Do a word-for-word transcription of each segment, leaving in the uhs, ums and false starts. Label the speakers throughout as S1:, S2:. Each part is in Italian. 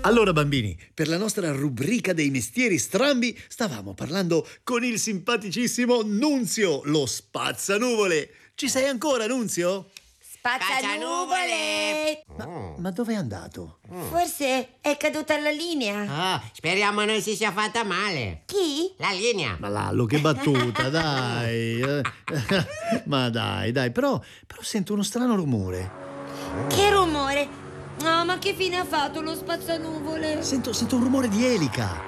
S1: Allora bambini, per la nostra rubrica dei mestieri strambi stavamo parlando con il simpaticissimo Nunzio, lo spazzanuvole. Ci sei ancora, Nunzio?
S2: Spazzanuvole!
S1: Ma, ma dove è andato?
S2: Forse è caduta la linea.
S3: Oh, speriamo non si sia fatta male.
S2: Chi?
S3: La linea.
S1: Ma Lallo, che battuta, dai. eh. Ma dai, dai, però, però sento uno strano rumore.
S2: Che rumore! Oh, ma che fine ha fatto lo spazzanuvole?
S1: Sento, sento un rumore di elica.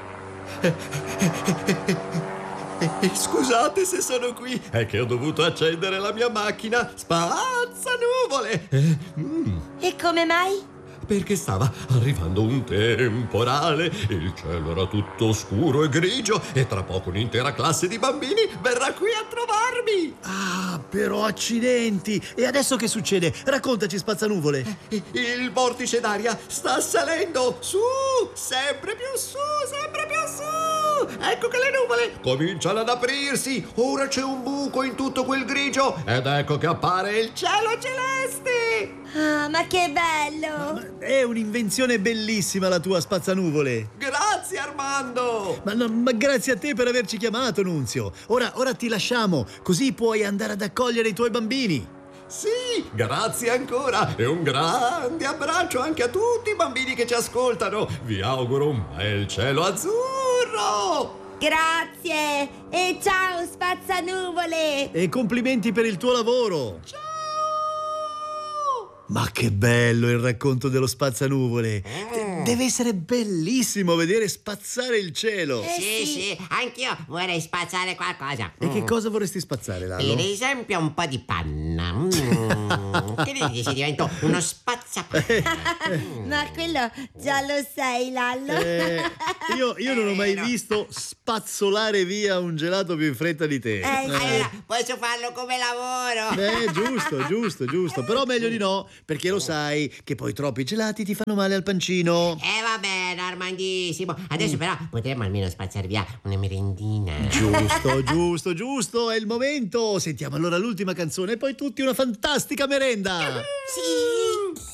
S4: Scusate se sono qui, è che ho dovuto accendere la mia macchina spazzanuvole. Eh, mm,
S2: E come mai?
S4: perché stava arrivando un temporale, il cielo era tutto scuro e grigio e tra poco un'intera classe di bambini verrà qui a trovarmi.
S1: Ah, però accidenti. E adesso che succede? Raccontaci, spazzanuvole.
S4: Il vortice d'aria sta salendo su, sempre più su, sempre più su. Ecco che le nuvole cominciano ad aprirsi. Ora c'è un buco in tutto quel grigio ed ecco che appare il cielo celeste.
S2: Ah, ma che bello!
S1: È un'invenzione bellissima la tua, spazzanuvole.
S4: Grazie Armando.
S1: Ma, no, ma grazie a te per averci chiamato, Nunzio. Ora, ora ti lasciamo, così puoi andare ad accogliere i tuoi bambini.
S4: Sì, grazie ancora e un grande abbraccio anche a tutti i bambini che ci ascoltano. Vi auguro un bel cielo azzurro.
S2: Grazie! E ciao, spazzanuvole!
S1: E complimenti per il tuo lavoro.
S4: Ciao.
S1: Ma che bello il racconto dello spazzanuvole. De- deve essere bellissimo vedere spazzare il cielo.
S2: Eh,
S3: Sì,
S2: sì.
S3: sì, anch'io vorrei spazzare qualcosa.
S1: E che cosa vorresti spazzare, Lallo?
S3: Per esempio un po' di panna. Mm. Che ne dici se divento uno spazzapanna?
S2: Ma quello già lo sei, Lallo.
S1: Eh, io, io non ho mai visto spazzolare via un gelato più in fretta di te.
S2: Eh,
S3: Allora, posso farlo come lavoro?
S1: Beh, giusto, giusto, giusto. Però meglio di no, perché lo sai che poi troppi gelati ti fanno male al pancino.
S3: Eh va bene, Armandissimo. Adesso però potremmo almeno spazzare via una merendina.
S1: Giusto, giusto, giusto, è il momento. Sentiamo allora l'ultima canzone e poi tutti una fantastica merenda.
S2: Sì!